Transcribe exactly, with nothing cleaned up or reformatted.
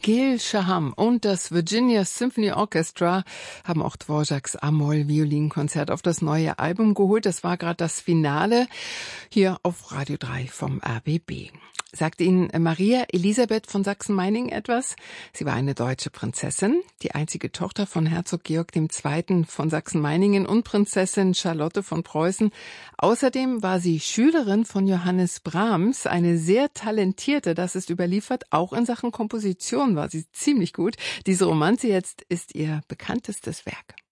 Gil Shaham und das Virginia Symphony Orchestra haben auch Dvořáks A-Moll-Violinkonzert auf das neue Album geholt. Das war gerade das Finale hier auf Radio drei vom R B B. Sagt Ihnen Maria Elisabeth von Sachsen-Meiningen etwas? Sie war eine deutsche Prinzessin, die einzige Tochter von Herzog Georg der Zweite. von Sachsen-Meiningen und Prinzessin Charlotte von Preußen. Außerdem war sie Schülerin von Johannes Brahms, eine sehr talentierte, das ist überliefert, auch in Sachen Komposition war sie ziemlich gut. Diese Romanze jetzt ist ihr bekanntestes Werk.